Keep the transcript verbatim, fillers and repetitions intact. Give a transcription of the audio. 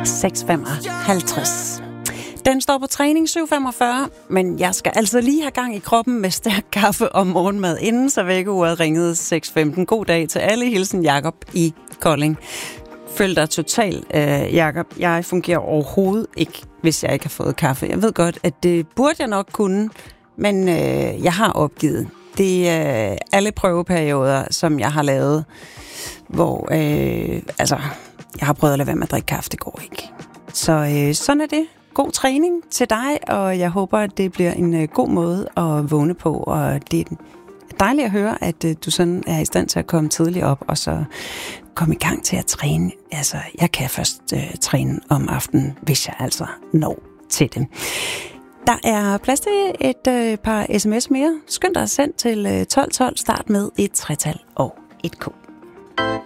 seks femoghalvtreds. Den står på træning syv femogfyrre, men jeg skal altså lige have gang i kroppen med stærk kaffe og morgenmad inden, så vækkeuret ringede seks femten. God dag til alle. Hilsen Jakob i Kolding. Følg dig totalt, øh, Jakob. Jeg fungerer overhovedet ikke, hvis jeg ikke har fået kaffe. Jeg ved godt, at det burde jeg nok kunne, men øh, jeg har opgivet. Det er øh, alle prøveperioder, som jeg har lavet, hvor øh, altså, jeg har prøvet at lade være med at drikke kaffe. Det går ikke. Så øh, sådan er det. God træning til dig, og jeg håber, at det bliver en øh, god måde at vågne på, og det er dejligt at høre, at øh, du sådan er i stand til at komme tidligt op, og så komme i gang til at træne. Altså, jeg kan først øh, træne om aftenen, hvis jeg altså når til det. Der er plads til et øh, par sms mere. Skynd dig at sende til øh, tolv tolv. Start med et tretal og et K.